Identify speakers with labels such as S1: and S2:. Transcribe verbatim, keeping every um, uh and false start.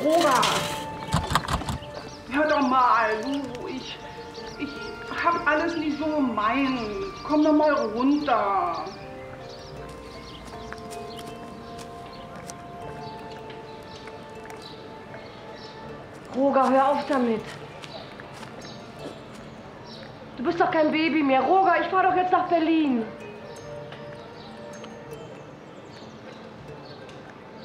S1: Roger, hör doch mal, du, ich, ich hab alles nicht so gemeint. Komm doch mal runter.
S2: Roger, hör auf damit. Du bist doch kein Baby mehr. Roger, ich fahr doch jetzt nach Berlin.